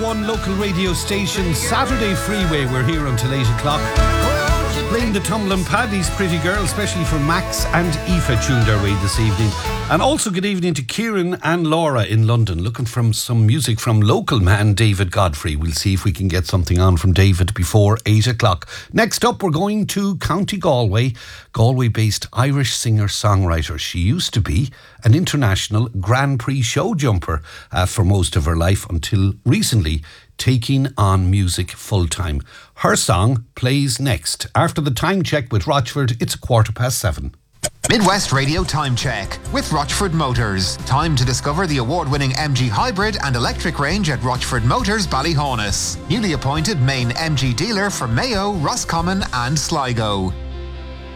one local radio station, Saturday Freeway. We're here until 8 o'clock. Playing the Tumblin' Paddy's Pretty Girl, especially for Max and Aoife tuned our way this evening. And also good evening to Kieran and Laura in London, looking for some music from local man David Godfrey. We'll see if we can get something on from David before 8 o'clock. Next up, we're going to County Galway. Galway-based Irish singer-songwriter. She used to be an international Grand Prix show jumper for most of her life until recently taking on music full-time. Her song plays next. After the time check with Rochford, it's 7:15. Midwest Radio Time Check with Rochford Motors. Time to discover the award-winning MG Hybrid and electric range at Rochford Motors, Ballyhonus. Newly appointed main MG dealer for Mayo, Roscommon and Sligo.